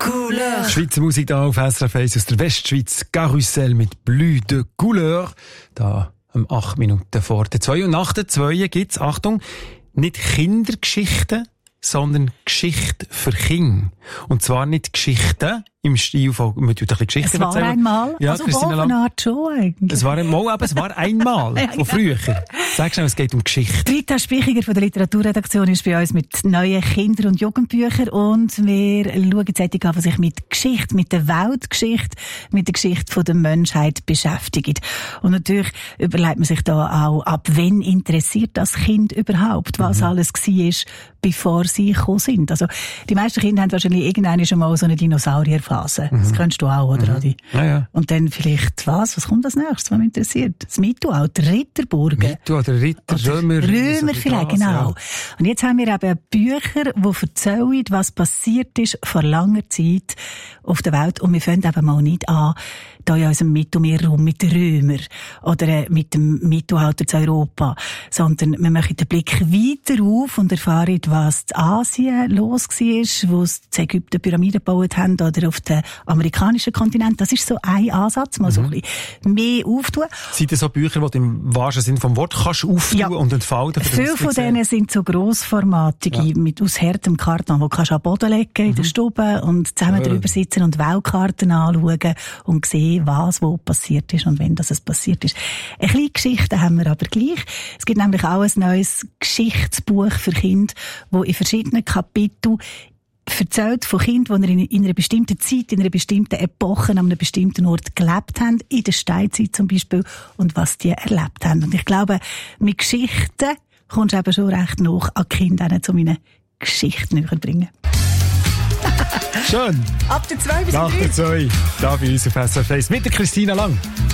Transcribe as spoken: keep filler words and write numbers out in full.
Couleur. Schweizer Musik da auf S R F eins aus der Westschweiz. Karussell mit Bleu de Couleur. Da um acht Minuten vor der zwei. Und nach der zwei gibt's, Achtung, nicht Kindergeschichten, sondern Geschichte für Kinder. Und zwar nicht Geschichten im Stil von, man tut ein bisschen Geschichten Es war erzählen. einmal, ja, also Christina auf eine Lang. Art schon eigentlich. Es war einmal, aber es war einmal, Ja, von früher. Sag schnell, es geht um Geschichte. Rita Spichiger von der Literaturredaktion ist bei uns mit neuen Kinder- und Jugendbüchern und wir schauen jetzt an, was sich mit Geschichte, mit der Weltgeschichte, mit der Geschichte der Menschheit beschäftigt. Und natürlich überlegt man sich da auch, ab wann interessiert das Kind überhaupt, was mhm. alles war, bevor sie gekommen sind. Also, die meisten Kinder haben wahrscheinlich irgendwann schon mal so eine Dinosaurierphase. Mhm. Das kennst du auch, oder, mhm. Adi? Ja, ja. Und dann vielleicht, was? Was kommt als nächstes? Was mich interessiert? Das Mittelalter, Ritterburgen. Mittelalter, Ritter, Römer. Römer vielleicht, das, genau. Ja. Und jetzt haben wir eben Bücher, die erzählen, was passiert ist vor langer Zeit auf der Welt. Und wir fangen eben mal nicht an, da in unserem Mittelmeerraum mit den Römern oder mit dem Mittelalter zu Europa, sondern wir machen den Blick weiter auf und erfahren, was in Asien los war, wo sie in Ägypten Pyramiden gebaut haben oder auf dem amerikanischen Kontinent. Das ist so ein Ansatz, mal mhm. so ein bisschen mehr auftun. Sind das so Bücher, die du im wahrsten Sinne vom Wort kannst auftun ja. und entfalten? Viele von denen sind so grossformatige, ja. mit aus härtem Karton, die kannst du an den Boden legen in mhm. der Stube und zusammen ja. drüber sitzen und Weltkarten anschauen und sehen, was wo passiert ist und wenn das es passiert ist. Eine kleine Geschichte haben wir aber gleich. Es gibt nämlich auch ein neues Geschichtsbuch für Kinder, das in verschiedenen Kapiteln erzählt von Kindern, die in einer bestimmten Zeit, in einer bestimmten Epoche, an einem bestimmten Ort gelebt haben, in der Steinzeit zum Beispiel, und was die erlebt haben. Und ich glaube, mit Geschichten kommst du eben schon recht nach an die Kinder, um ihnen Geschichten näher zu bringen. Schön. Ab der zwei bis Nach der zwei, da bei uns auf S R F eins mit der Christina Lang.